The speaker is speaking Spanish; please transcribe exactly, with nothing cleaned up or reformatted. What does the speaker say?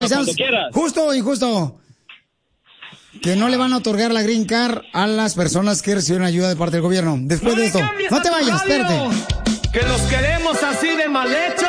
Cuando quieras. Justo o injusto. Que no le van a otorgar la green card a las personas que reciben ayuda de parte del gobierno. Después no de esto. No te vayas, espérate. Que los queremos así de mal hechos.